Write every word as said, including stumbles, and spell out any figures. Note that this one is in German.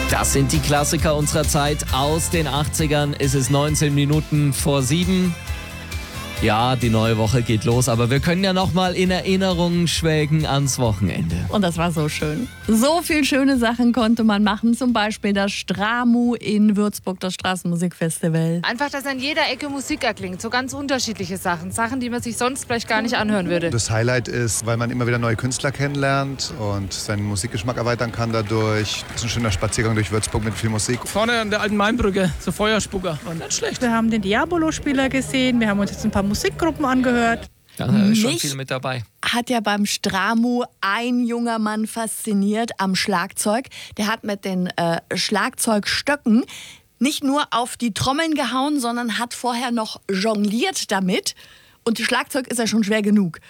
Das sind die Klassiker unserer Zeit aus den achtzigern. Es ist neunzehn Minuten vor sieben. Ja, die neue Woche geht los, aber wir können ja noch mal in Erinnerungen schwelgen ans Wochenende. Und das war so schön. So viele schöne Sachen konnte man machen, zum Beispiel das Stramu in Würzburg, das Straßenmusikfestival. Einfach, dass an jeder Ecke Musik erklingt, so ganz unterschiedliche Sachen, Sachen, die man sich sonst vielleicht gar nicht anhören würde. Das Highlight ist, weil man immer wieder neue Künstler kennenlernt und seinen Musikgeschmack erweitern kann dadurch. Das ist ein schöner Spaziergang durch Würzburg mit viel Musik. Vorne an der alten Mainbrücke, so Feuerspucker, war nicht schlecht. Wir haben den Diabolo-Spieler gesehen, wir haben uns jetzt ein paar Musikgruppen angehört. Ja, da ist schon Mich viel mit dabei. Hat ja beim Stramu ein junger Mann fasziniert am Schlagzeug. Der hat mit den äh, Schlagzeugstöcken nicht nur auf die Trommeln gehauen, sondern hat vorher noch jongliert damit. Und das Schlagzeug ist ja schon schwer genug.